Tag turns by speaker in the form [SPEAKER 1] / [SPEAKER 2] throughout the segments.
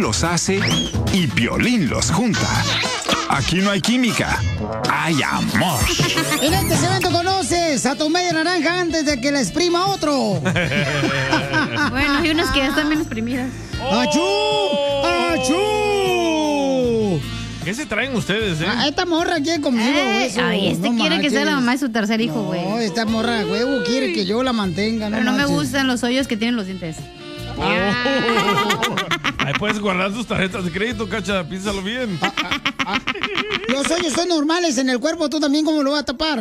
[SPEAKER 1] los hace y Piolín los junta. Aquí no hay química, hay amor.
[SPEAKER 2] En este segmento conoces a tu media naranja antes de que la exprima otro.
[SPEAKER 3] Bueno, hay unas que ya están bien exprimidas.
[SPEAKER 2] ¡Achú! ¡Achú!
[SPEAKER 4] ¿Qué se traen ustedes,
[SPEAKER 2] Esta morra quiere conmigo, güey.
[SPEAKER 3] Ay,
[SPEAKER 2] No
[SPEAKER 3] quiere que sea la
[SPEAKER 2] manches.
[SPEAKER 3] mamá de su tercer hijo, güey.
[SPEAKER 2] No, esta morra, huevo, quiere que yo la mantenga.
[SPEAKER 3] Pero no me
[SPEAKER 2] manches.
[SPEAKER 3] gustan los hoyos que tienen los dientes.
[SPEAKER 4] Ahí puedes guardar tus tarjetas de crédito, Cacha. Piénsalo bien.
[SPEAKER 2] Los hoyos son normales en el cuerpo, tú también, ¿cómo lo vas a tapar?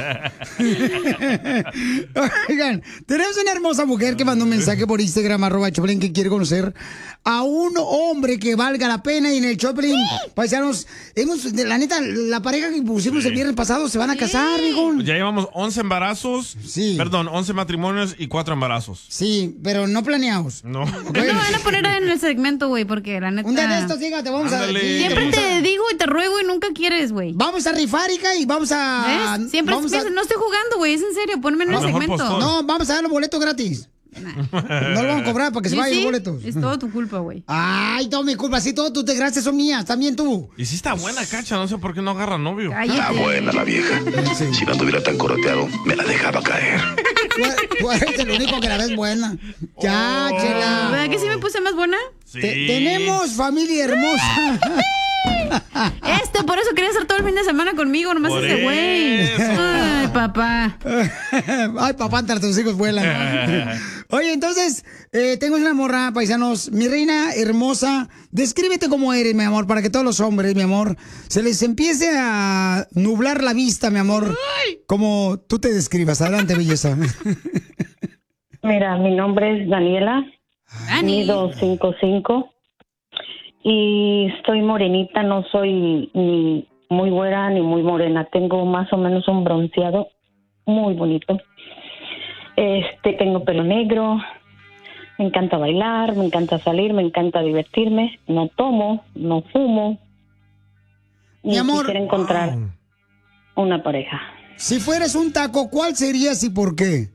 [SPEAKER 2] Oigan, tenemos una hermosa mujer que mandó un mensaje por Instagram, @Choplin, que quiere conocer a un hombre que valga la pena. Y en el Choplin, paisanos, la neta, la pareja que pusimos el viernes pasado se van a casar, viejo.
[SPEAKER 4] Ya llevamos 11 embarazos.
[SPEAKER 2] Sí.
[SPEAKER 4] Perdón, 11 matrimonios y 4 embarazos.
[SPEAKER 2] Sí, pero no planeados.
[SPEAKER 4] No.
[SPEAKER 3] No me van a poner en el segmento, güey, porque la neta...
[SPEAKER 2] Un día de estos, fíjate, vamos
[SPEAKER 4] Ándale.
[SPEAKER 2] a... sí,
[SPEAKER 3] Siempre
[SPEAKER 2] vamos
[SPEAKER 3] te digo y te ruego y nunca quieres, güey.
[SPEAKER 2] Vamos a rifar, hija, y vamos a...
[SPEAKER 3] ¿Ves? Siempre
[SPEAKER 2] vamos
[SPEAKER 3] piensas, no estoy jugando, güey, es en serio, ponme en el segmento.
[SPEAKER 2] No, vamos a dar los boletos gratis. No lo vamos a cobrar para que se
[SPEAKER 3] Sí,
[SPEAKER 2] vayan
[SPEAKER 3] sí,
[SPEAKER 2] los boletos.
[SPEAKER 3] es todo tu culpa, güey.
[SPEAKER 2] Ay, todo mi culpa, sí, todo tus desgracias son mías, también tú.
[SPEAKER 4] Y sí está buena, Cacha. No sé por qué no agarra novio.
[SPEAKER 5] Está buena la vieja. Si no anduviera tan coroteado, me la dejaba caer.
[SPEAKER 2] Tú eres el único que la ves buena. Ya, chela.
[SPEAKER 3] ¿Verdad que sí me puse más buena?
[SPEAKER 4] Sí.
[SPEAKER 2] Tenemos familia hermosa.
[SPEAKER 3] Por eso quería estar todo el fin de semana conmigo, nomás
[SPEAKER 4] Por
[SPEAKER 3] ese güey.
[SPEAKER 4] eso.
[SPEAKER 3] Ay, papá.
[SPEAKER 2] Ay, papá, tus hijos vuelan. Oye, entonces, tengo una morra, paisanos. Mi reina hermosa, descríbete cómo eres, mi amor, para que todos los hombres, mi amor, se les empiece a nublar la vista, mi amor, como tú te describas. Adelante, belleza.
[SPEAKER 6] Mira, mi nombre es Daniela, mido 5'5", y estoy morenita, no soy ni muy güera ni muy morena, tengo más o menos un bronceado muy bonito. Tengo pelo negro, me encanta bailar, me encanta salir, me encanta divertirme, no tomo, no fumo.
[SPEAKER 2] Mi
[SPEAKER 6] y
[SPEAKER 2] amor,
[SPEAKER 6] quisiera encontrar una pareja.
[SPEAKER 2] Si fueras un taco, ¿cuál serías y por qué?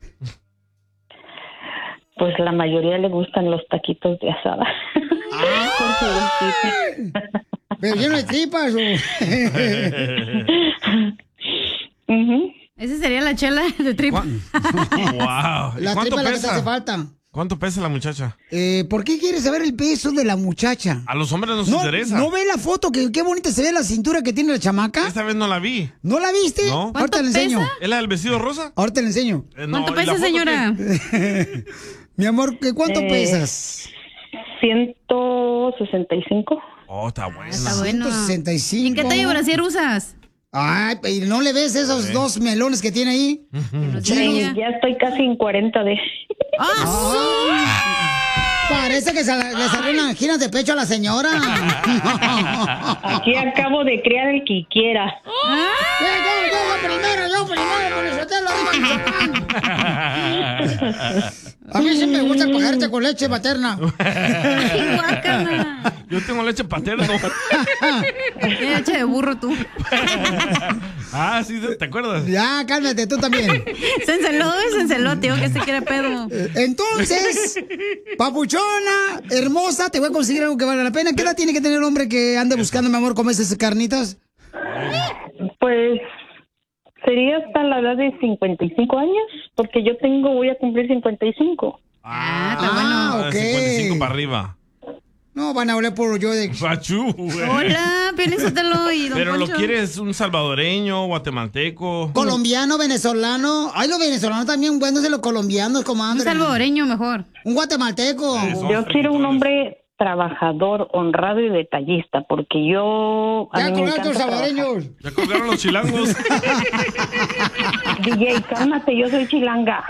[SPEAKER 6] Pues la mayoría le gustan los taquitos de asada.
[SPEAKER 2] Pero lleno de tripas.
[SPEAKER 3] Esa sería la chela de tripa.
[SPEAKER 4] Wow.
[SPEAKER 2] La
[SPEAKER 4] ¿Cuánto
[SPEAKER 2] tripa es la que te
[SPEAKER 4] pesa?
[SPEAKER 2] hace falta.
[SPEAKER 4] ¿Cuánto pesa la muchacha?
[SPEAKER 2] ¿Por qué quieres saber el peso de la muchacha?
[SPEAKER 4] A los hombres nos interesa.
[SPEAKER 2] ¿No ve la foto? Qué bonita se ve la cintura que tiene la chamaca.
[SPEAKER 4] Esta vez no la vi.
[SPEAKER 2] ¿No la viste?
[SPEAKER 4] No.
[SPEAKER 2] Ahorita le enseño.
[SPEAKER 4] ¿Es la del vestido rosa?
[SPEAKER 2] Ahorita le enseño.
[SPEAKER 4] No,
[SPEAKER 3] ¿Cuánto
[SPEAKER 4] ¿y la
[SPEAKER 3] pesa,
[SPEAKER 4] foto
[SPEAKER 3] señora?
[SPEAKER 2] Mi amor, ¿cuánto pesas?
[SPEAKER 6] 165.
[SPEAKER 4] Oh, está buena.
[SPEAKER 3] Está bueno.
[SPEAKER 2] 165.
[SPEAKER 3] ¿Y en qué talla brasier usas?
[SPEAKER 2] Ay, ¿y no le ves esos dos melones que tiene ahí?
[SPEAKER 6] Ya estoy casi en 40 de...
[SPEAKER 2] Parece que le salieron anginas de pecho a la señora.
[SPEAKER 6] Aquí acabo de criar el que quiera.
[SPEAKER 2] Yo primero, Pelizotelo, a mí sí me gusta cogerte con leche materna.
[SPEAKER 4] Yo tengo leche paterna.
[SPEAKER 3] Leche de burro tú.
[SPEAKER 4] Ah, sí, ¿te acuerdas?
[SPEAKER 2] Ya, cálmate, tú también.
[SPEAKER 3] Se enceló, tío, que se quiere pedo.
[SPEAKER 2] Entonces, papuchona, hermosa, te voy a conseguir algo que valga la pena. ¿Qué edad tiene que tener el hombre que ande buscando, mi amor, comer esas carnitas?
[SPEAKER 6] Pues sería hasta la edad de 55 años, porque voy a cumplir 55.
[SPEAKER 2] Ok.
[SPEAKER 4] 55 para arriba.
[SPEAKER 2] No, van a hablar por yo de...
[SPEAKER 4] Pachú, güey.
[SPEAKER 3] Hola, Piolín y don
[SPEAKER 4] Pero
[SPEAKER 3] Poncho.
[SPEAKER 4] lo quieres un salvadoreño, guatemalteco.
[SPEAKER 2] Colombiano, venezolano. Ay, los venezolanos también buenos de los colombianos, comadre.
[SPEAKER 3] Un salvadoreño mejor.
[SPEAKER 2] Un guatemalteco.
[SPEAKER 6] Yo quiero un hombre trabajador, honrado y detallista, porque yo... a
[SPEAKER 2] Ya
[SPEAKER 6] mí me
[SPEAKER 2] colgaron tus
[SPEAKER 6] encanta
[SPEAKER 2] salvadoreños.
[SPEAKER 4] Ya colgaron los chilangos.
[SPEAKER 6] DJ, cálmate, yo soy chilanga.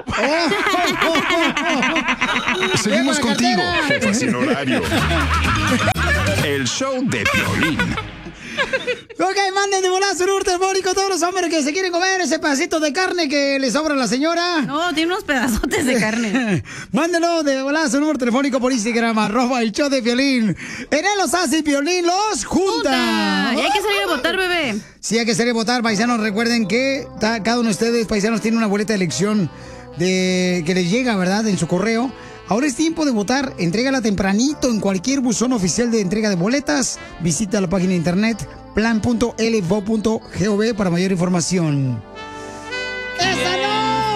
[SPEAKER 1] Seguimos contigo, jefa sin horario. El show de Piolín.
[SPEAKER 2] Ok, manden de volada su número telefónico todos los hombres que se quieren comer ese pedacito de carne que le sobra a la señora.
[SPEAKER 3] No, tiene unos pedazotes de carne.
[SPEAKER 2] Mándenlo de volada su número telefónico por Instagram, @el show de Piolín. En él los hace y Piolín los junta.
[SPEAKER 3] Y hay que salir a votar, bebé.
[SPEAKER 2] Sí, hay que salir a votar, paisanos. Recuerden que cada uno de ustedes, paisanos, tiene una boleta de elección que les llega, ¿verdad? En su correo Ahora es tiempo de votar. Entrégala tempranito en cualquier buzón oficial de entrega de boletas. Visita la página de internet plan.lvo.gov para mayor información. ¡Esa!